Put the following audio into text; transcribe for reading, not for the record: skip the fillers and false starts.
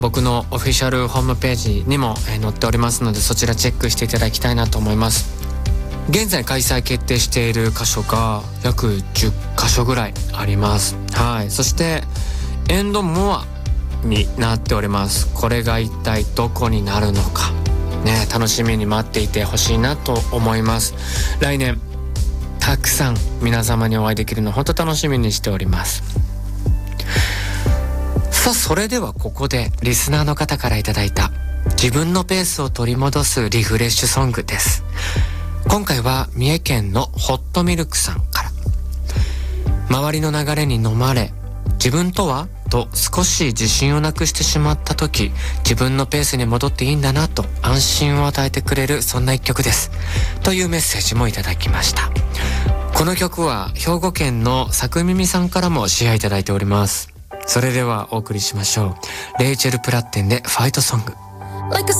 僕のオフィシャルホームページにも載っておりますので、そちらチェックしていただきたいなと思います。現在開催決定している箇所が約10箇所ぐらいあります。はい。そしてエンドモアになっております。これが一体どこになるのかね、楽しみに待っていてほしいなと思います。来年たくさん皆様にお会いできるの本当楽しみにしております。さあ、それではここでリスナーの方からいただいた自分のペースを取り戻すリフレッシュソングです。今回は三重県のホットミルクさんから。周りの流れに飲まれ、自分とはと少し自信をなくしてしまった時、自分のペースに戻っていいんだなと安心を与えてくれる、そんな一曲ですというメッセージもいただきました。この曲は兵庫県のさくみみさんからもシェアいただいております。それではお送りしましょう。レイチェル・プラッテンでファイトソング。 Like a